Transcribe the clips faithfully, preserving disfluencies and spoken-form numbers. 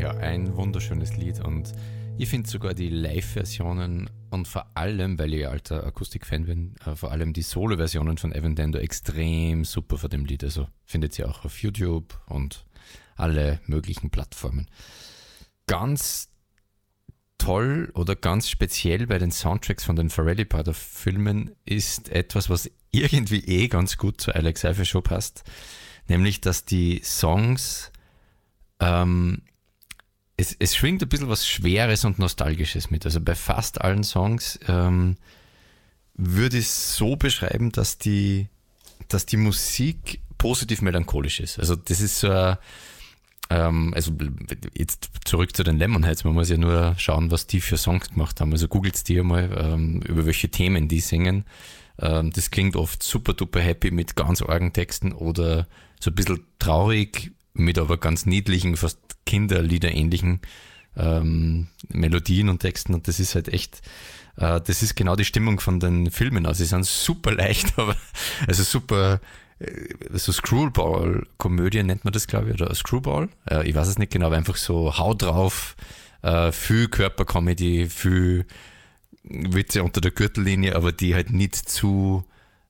Ja, ein wunderschönes Lied und ich finde sogar die Live-Versionen und vor allem, weil ich alter Akustik-Fan bin, äh, vor allem die Solo-Versionen von Evan Dando extrem super von dem Lied. Also findet ihr auch auf YouTube und alle möglichen Plattformen. Ganz toll oder ganz speziell bei den Soundtracks von den Farrelly Brother Filmen ist etwas, was irgendwie eh ganz gut zur Alex Seifer Show passt, nämlich, dass die Songs ähm, Es, es schwingt ein bisschen was Schweres und Nostalgisches mit. Also bei fast allen Songs ähm, würde ich es so beschreiben, dass die, dass die Musik positiv melancholisch ist. Also das ist so ein, ähm, also jetzt zurück zu den Lemonheads, man muss ja nur schauen, was die für Songs gemacht haben. Also googelt die einmal, ähm, über welche Themen die singen. Ähm, das klingt oft super duper happy mit ganz argen Texten oder so ein bisschen traurig mit aber ganz niedlichen, fast Kinderlieder-ähnlichen ähm, Melodien und Texten, und das ist halt echt, äh, das ist genau die Stimmung von den Filmen. Also sie sind super leicht, aber also super, äh, so Screwball-Komödie nennt man das, glaube ich, oder Screwball, äh, ich weiß es nicht genau, aber einfach so Hau drauf, äh, viel Körpercomedy, viel Witze unter der Gürtellinie, aber die halt nicht zu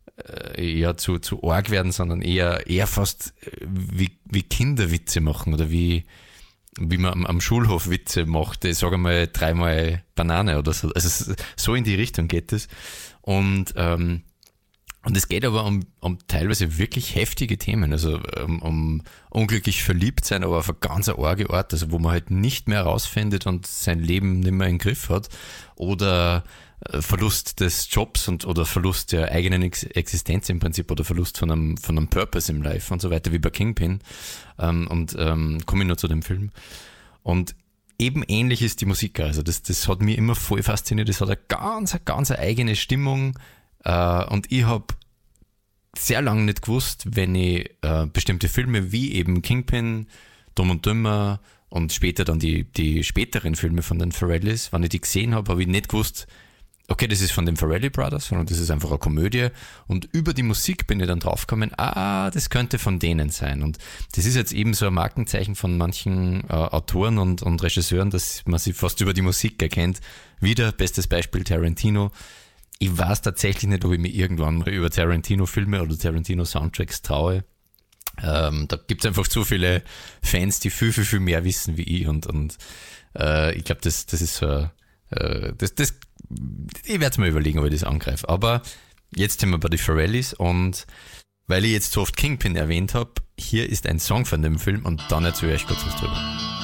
ja zu, zu arg werden, sondern eher, eher fast wie, wie Kinderwitze machen oder wie, wie man am, am Schulhof Witze macht. Ich sage mal dreimal Banane oder so. Also so in die Richtung geht es. Und, ähm, und es geht aber um, um teilweise wirklich heftige Themen, also um, um unglücklich verliebt sein, aber auf eine ganz arge Art, also wo man halt nicht mehr herausfindet und sein Leben nicht mehr im Griff hat, oder Verlust des Jobs und oder Verlust der eigenen Ex- Existenz im Prinzip oder Verlust von einem, von einem Purpose im Life und so weiter, wie bei Kingpin. Ähm, und ähm, komme ich nur zu dem Film. Und eben ähnlich ist die Musik. Also das, das hat mich immer voll fasziniert. Das hat eine ganz, ganz eigene Stimmung. Äh, und ich habe sehr lange nicht gewusst, wenn ich äh, bestimmte Filme wie eben Kingpin, Dumm und Dümmer und später dann die, die späteren Filme von den Farrellys, wenn ich die gesehen habe, habe ich nicht gewusst, okay, das ist von den Farrelly Brothers, sondern das ist einfach eine Komödie. Und über die Musik bin ich dann draufgekommen, ah, das könnte von denen sein. Und das ist jetzt eben so ein Markenzeichen von manchen äh, Autoren und, und Regisseuren, dass man sie fast über die Musik erkennt. Wieder, bestes Beispiel Tarantino. Ich weiß tatsächlich nicht, ob ich mir irgendwann mal über Tarantino-Filme oder Tarantino-Soundtracks traue. Ähm, da gibt es einfach zu viele Fans, die viel, viel, viel mehr wissen wie ich. Und, und äh, ich glaube, das, das ist so, äh, das, das ich werde es mir überlegen, ob ich das angreife. Aber jetzt sind wir bei den Farrellys, und weil ich jetzt so oft Kingpin erwähnt habe, hier ist ein Song von dem Film und dann erzähle ich euch kurz was drüber.